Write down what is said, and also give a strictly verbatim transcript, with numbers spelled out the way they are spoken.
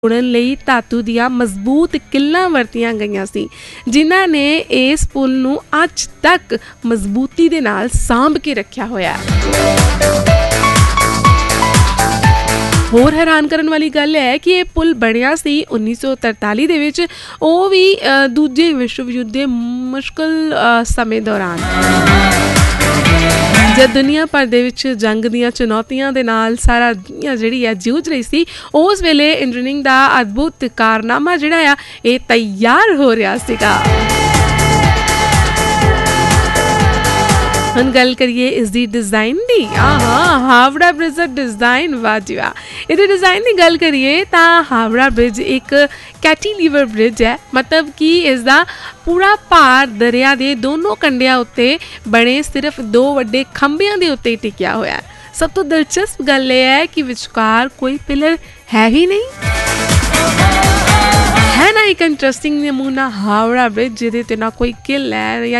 जोड़न लई धातु दियां मजबूत किल्लां वरतीਆਂ गईਆਂ ਸੀ जिन्हां ने इस पुल नूं अज तक मजबूती दे नाल सांभ के रखिया होया। होर हैरान करन वाली गल है कि यह पुल बनिया सी उन्नीस सौ तरताली दे विच, ओह भी दूजे विश्व युद्ध दे मुश्किल समय दौरान जब दुनिया भर दे विच जंग दीयां चुनौतियां दे नाल सारा दुनिया जिहड़ी है जूझ रही सी, उस वेले इंजीनियरिंग दा अद्भुत कारनामा जिहड़ा आ ये तैयार हो रहा सीगा। हम गल करिए इसकी डिज़ाइन की, हाँ हावड़ा ब्रिज का डिज़ाइन वाह जी वाह। इसके डिज़ाइन की गल करिए तो हावड़ा ब्रिज एक कैटीलीवर ब्रिज है, मतलब कि इसका पूरा भार दरिया के दोनों कंढियां उत्ते बने सिर्फ दो वड्डे खंभियां दे उत्ते टिकिया होया है। सब तो दिलचस्प गल यह है कि विचकार कोई पिलर है ही नहीं, है ना एक इंटरेस्टिंग नमूना हावड़ा ब्रिज जिहदे ते ना कोई किल है या